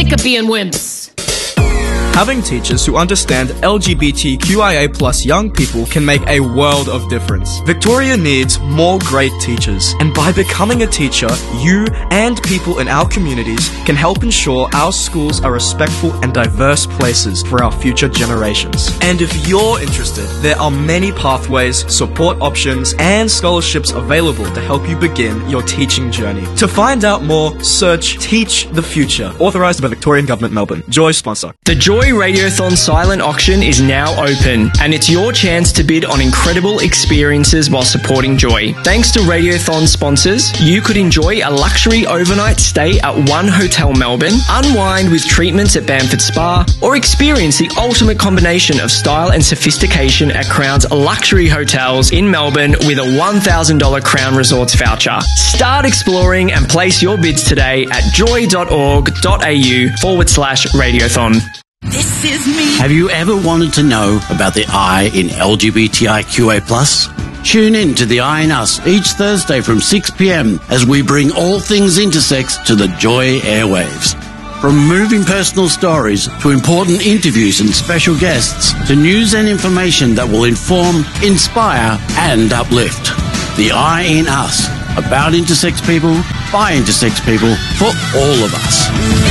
sick of being wimps. Having teachers who understand LGBTQIA+ young people can make a world of difference. Victoria needs more great teachers, and by becoming a teacher, you and people in our communities can help ensure our schools are respectful and diverse places for our future generations. And if you're interested, there are many pathways, support options, and scholarships available to help you begin your teaching journey. To find out more, search Teach the Future, authorised by Victorian Government, Melbourne. Joy sponsor. The Joy Radiothon silent auction is now open, and it's your chance to bid on incredible experiences while supporting Joy. Thanks to Radiothon sponsors, you could enjoy a luxury overnight stay at One Hotel Melbourne, unwind with treatments at Bamford Spa, or experience the ultimate combination of style and sophistication at Crown's luxury hotels in Melbourne with a $1,000 Crown Resorts voucher. Start exploring and place your bids today at joy.org.au/Radiothon. This is me. Have you ever wanted to know about the I in LGBTIQA+? Tune in to the I in Us each Thursday from 6 p.m. as we bring all things intersex to the Joy airwaves. From moving personal stories to important interviews and special guests to news and information that will inform, inspire and uplift. The I in Us, about intersex people, by intersex people, for all of us.